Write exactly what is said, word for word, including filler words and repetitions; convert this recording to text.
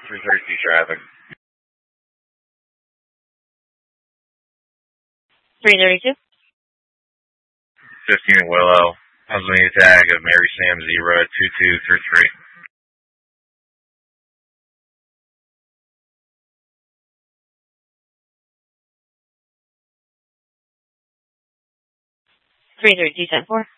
three thirty traffic. three thirty-two. fifteen Willow. Pennsylvania tag of Mary Sam Zero at two two three three. three thirty-two ten four.